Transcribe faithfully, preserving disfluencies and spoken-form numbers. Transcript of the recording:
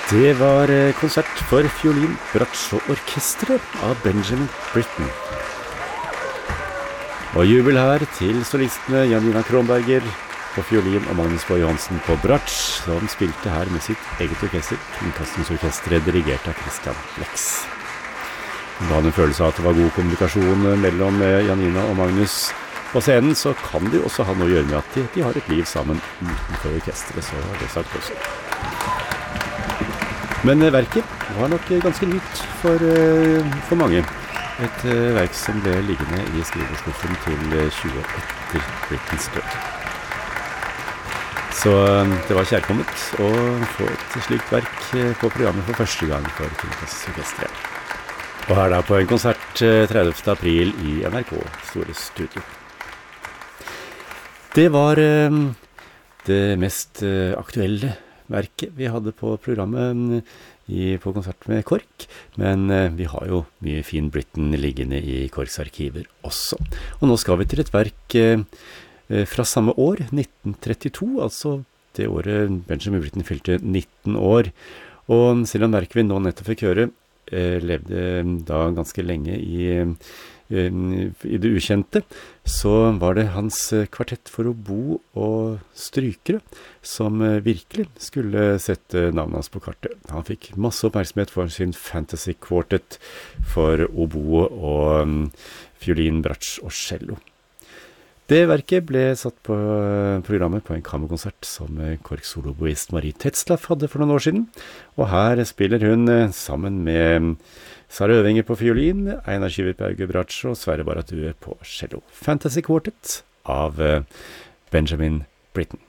Det var konsert for fiolin, bratsj og orkestre av Benjamin Britten. Og jubel her til solistene Janina Kronberger på fiolin og Magnus Boye Johansen på bratsj, som spilte her med sitt eget orkester, Kringkastingsorkestret, dirigert av Christian Lex. Da hadde en følelse av at det var god kommunikasjon mellom Janina og Magnus på scenen, så kan det jo også ha noe å gjøre med at de, de har et liv sammen utenfor orkestret, så har det sagt også. Men verket var nok ganske nytt for, for mange. Et verk som ble liggende i skrivebordskuffen til tjue år etter Brittens død. Så det var kjærkommet å få et slikt verk på programmet for første gang for Kringkastingsorkestret. Og her da på en konsert tredivte april i N R K Store Studio. Det var det mest aktuelle verket vi hadde på programmet i, på konsert med KORK, men vi har jo mye fin Britten liggende i KORKs arkiver også. Og nå skal vi til et verk fra samme år, nitten trettito, altså det året Benjamin Britten fylte nitten år. Og selv om verket vi nå nettopp fikk høre, levde da ganske lenge i i det ukjente, så var det hans kvartett for obo og strykere som virkelig skulle sette navnet hans på kartet. Han fikk masse oppmerksomhet for sin fantasy quartet for obo og fiolin, bratsj og cello. Det verket ble satt på programmet på en kammerkonsert som KORKs soloboist Marie Tetzlaff hadde for noen år siden, og her spiller hun sammen med Sara Øvinger på fiolin, Einar Kivipauge bratsj og Sverre Baratue på cello. Fantasy Quartet av Benjamin Britten.